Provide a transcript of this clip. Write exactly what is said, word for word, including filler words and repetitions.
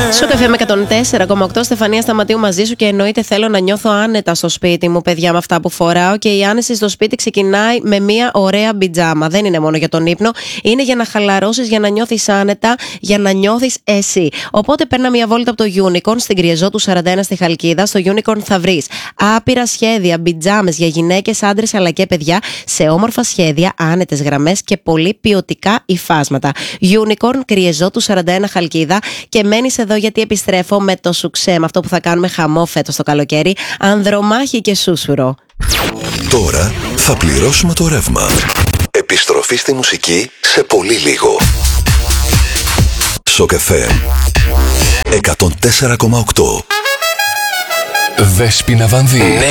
Σοκ εφ εμ εκατόν τέσσερα κόμμα οκτώ, Στεφανία Σταματίου μαζί σου και εννοείται θέλω να νιώθω άνετα στο σπίτι μου, παιδιά, με αυτά που φοράω. Και η άνεση στο σπίτι ξεκινάει με μια ωραία πιτζάμα. Δεν είναι μόνο για τον ύπνο, είναι για να χαλαρώσεις, για να νιώθεις άνετα, για να νιώθεις εσύ. Οπότε παίρνα μια βόλτα από το Unicorn στην Κριεζό του σαράντα ένα στη Χαλκίδα. Στο Unicorn θα βρεις άπειρα σχέδια, πιτζάμες για γυναίκες, άντρες αλλά και παιδιά, σε όμορφα σχέδια, άνετες γραμμές και πολύ ποιοτικά υφάσματα. Unicorn, Κριεζό του σαράντα ένα Χαλκίδα. Και μένεις εδώ γιατί επιστρέφω με το σουξέ, με αυτό που θα κάνουμε χαμό φέτος το καλοκαίρι. Ανδρομάχη και σούσουρο. Τώρα θα πληρώσουμε το ρεύμα. Επιστροφή στη μουσική σε πολύ λίγο. Σοκ εφ εμ εκατόν τέσσερα κόμμα οκτώ. Δέσποινα Βανδύ.